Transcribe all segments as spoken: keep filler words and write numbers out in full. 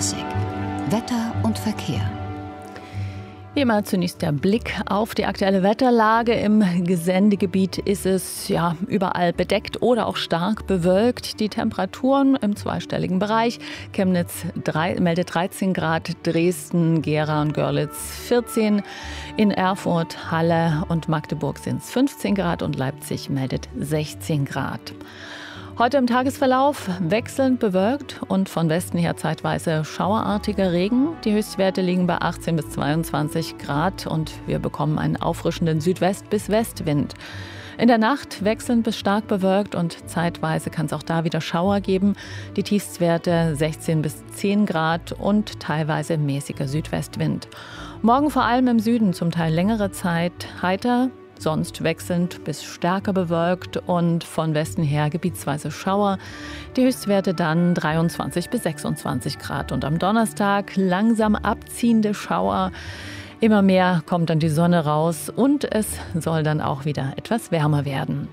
Klassik. Wetter und Verkehr. Wie immer zunächst der Blick auf die aktuelle Wetterlage. Im Gesendegebiet ist es ja überall bedeckt oder auch stark bewölkt. Die Temperaturen im zweistelligen Bereich. Chemnitz drei, meldet dreizehn Grad, Dresden, Gera und Görlitz vierzehn. In Erfurt, Halle und Magdeburg sind es fünfzehn Grad und Leipzig meldet sechzehn Grad. Heute im Tagesverlauf wechselnd bewölkt und von Westen her zeitweise schauerartiger Regen. Die Höchstwerte liegen bei achtzehn bis zweiundzwanzig Grad und wir bekommen einen auffrischenden Südwest- bis Westwind. In der Nacht wechselnd bis stark bewölkt und zeitweise kann es auch da wieder Schauer geben. Die Tiefstwerte sechzehn bis zehn Grad und teilweise mäßiger Südwestwind. Morgen vor allem im Süden zum Teil längere Zeit heiter. Sonst wechselnd bis stärker bewölkt und von Westen her gebietsweise Schauer. Die Höchstwerte dann dreiundzwanzig bis sechsundzwanzig Grad. Und am Donnerstag langsam abziehende Schauer. Immer mehr kommt dann die Sonne raus und es soll dann auch wieder etwas wärmer werden.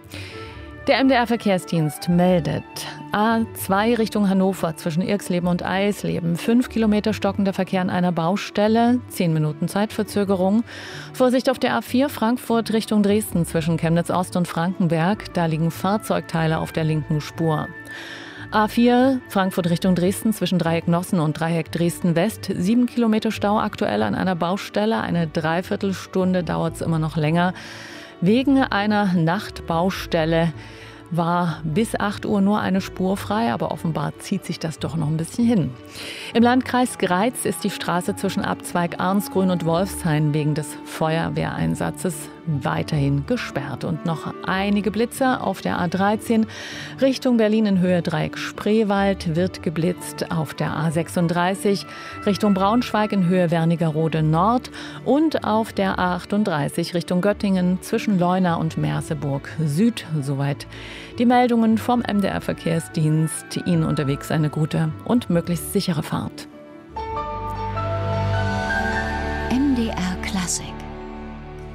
Der M D R-Verkehrsdienst meldet A zwei Richtung Hannover zwischen Irxleben und Eisleben. Fünf Kilometer stockender Verkehr an einer Baustelle. Zehn Minuten Zeitverzögerung. Vorsicht auf der A vier Frankfurt Richtung Dresden zwischen Chemnitz Ost und Frankenberg. Da liegen Fahrzeugteile auf der linken Spur. A vier Frankfurt Richtung Dresden zwischen Dreieck Nossen und Dreieck Dresden West. Sieben Kilometer Stau aktuell an einer Baustelle. Eine Dreiviertelstunde dauert es immer noch länger. Wegen einer Nachtbaustelle war bis acht Uhr nur eine Spur frei, aber offenbar zieht sich das doch noch ein bisschen hin. Im Landkreis Greiz ist die Straße zwischen Abzweig Arnsgrün und Wolfshain wegen des Feuerwehreinsatzes weiterhin gesperrt. Und noch einige Blitzer auf der A dreizehn Richtung Berlin in Höhe Dreieck Spreewald wird geblitzt, auf der A sechsunddreißig Richtung Braunschweig in Höhe Wernigerode Nord und auf der A achtunddreißig Richtung Göttingen zwischen Leuna und Merseburg Süd. Soweit die Meldungen vom M D R-Verkehrsdienst. Ihnen unterwegs eine gute und möglichst sichere Fahrt. M D R Klassik.